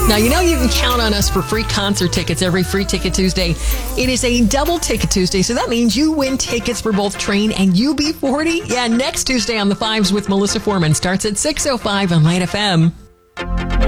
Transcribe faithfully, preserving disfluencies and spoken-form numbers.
Now, you know you can count on us for free concert tickets every Free Ticket Tuesday. It is a double Ticket Tuesday, so that means you win tickets for both Train and U B forty. Yeah, next Tuesday on The Fives with Melissa Foreman starts at six oh five on Light F M.